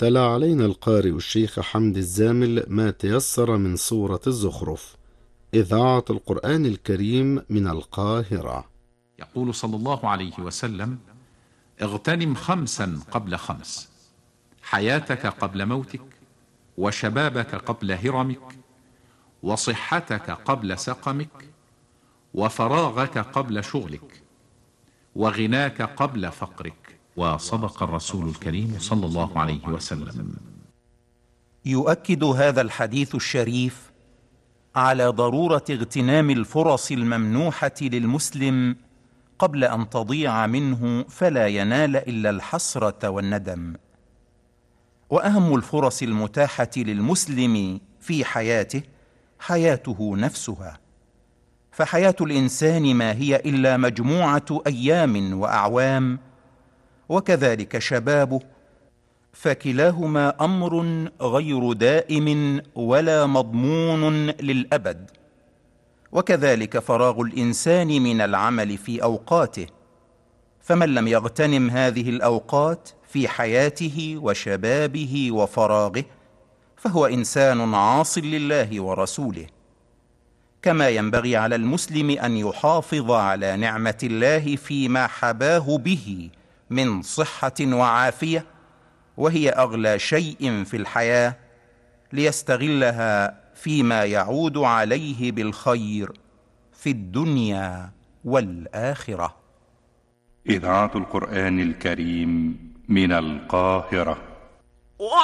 تلا علينا القارئ الشيخ حمد الزامل ما تيسر من سورة الزخرف، إذاعة القرآن الكريم من القاهرة. يقول صلى الله عليه وسلم: اغتنم 5 قبل 5: حياتك قبل موتك، وشبابك قبل هرمك، وصحتك قبل سقمك، وفراغك قبل شغلك، وغناك قبل فقرك. وصدق الرسول الكريم صلى الله عليه وسلم. يؤكد هذا الحديث الشريف على ضرورة اغتنام الفرص الممنوحة للمسلم قبل أن تضيع منه فلا ينال إلا الحسرة والندم. وأهم الفرص المتاحة للمسلم في حياته حياته نفسها، فحياة الإنسان ما هي إلا مجموعة أيام وأعوام، وكذلك شبابه، فكلاهما أمر غير دائم ولا مضمون للأبد. وكذلك فراغ الإنسان من العمل في أوقاته، فمن لم يغتنم هذه الأوقات في حياته وشبابه وفراغه فهو إنسان عاص لله ورسوله. كما ينبغي على المسلم أن يحافظ على نعمة الله فيما حباه به من صحة وعافية، وهي أغلى شيء في الحياة، ليستغلها فيما يعود عليه بالخير في الدنيا والآخرة. إذاعة القرآن الكريم من القاهرة.